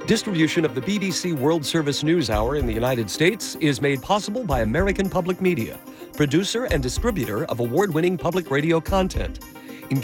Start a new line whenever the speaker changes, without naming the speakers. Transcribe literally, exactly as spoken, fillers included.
Distribution of the B B C World Service News Hour in the United States is made possible by American Public Media, producer and distributor of award-winning public radio content.